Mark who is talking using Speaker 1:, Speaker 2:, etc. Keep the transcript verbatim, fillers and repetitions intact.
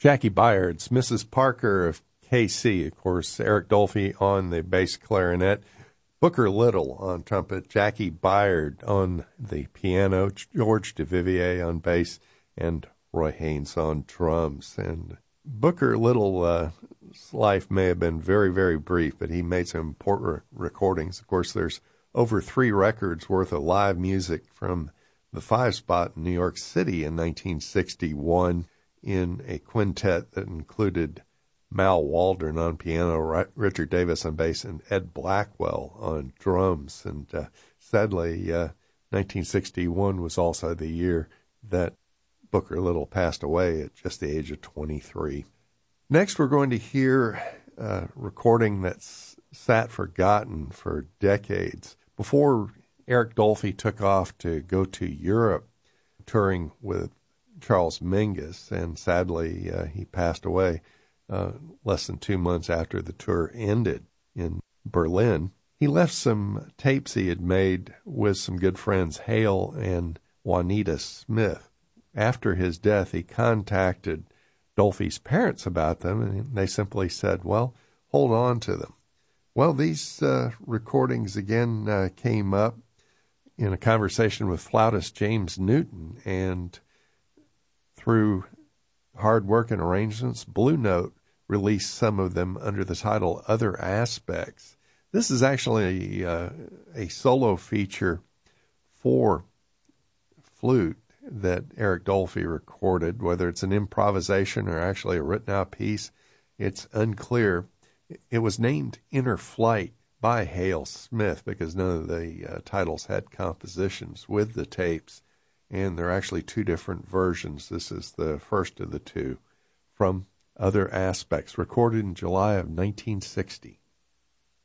Speaker 1: Jackie Byard's Missus Parker of K C, of course, Eric Dolphy on the bass clarinet, Booker Little on trumpet, Jackie Byard on the piano, George Duvivier on bass, and Roy Haynes on drums. And Booker Little's uh, life may have been very, very brief, but he made some important recordings. Of course, there's over three records worth of live music from the Five Spot in New York City in nineteen sixty-one in a quintet that included Mal Waldron on piano, Richard Davis on bass, and Ed Blackwell on drums. And uh, sadly, uh, nineteen sixty-one was also the year that Booker Little passed away at just the age of twenty-three. Next, we're going to hear a recording that's sat forgotten for decades. Before Eric Dolphy took off to go to Europe, touring with Charles Mingus, and sadly uh, he passed away uh, less than two months after the tour ended in Berlin. He left some tapes he had made with some good friends, Hale and Juanita Smith. After his death, he contacted Dolphy's parents about them, and they simply said, well, hold on to them. Well, these uh, recordings again uh, came up in a conversation with flautist James Newton, and through hard work and arrangements, Blue Note released some of them under the title Other Aspects. This is actually uh, a solo feature for flute that Eric Dolphy recorded. Whether it's an improvisation or actually a written-out piece, it's unclear. It was named Inner Flight by Hale Smith because none of the uh, titles had compositions with the tapes. And there are actually two different versions. This is the first of the two from Other Aspects, recorded in July of nineteen sixty.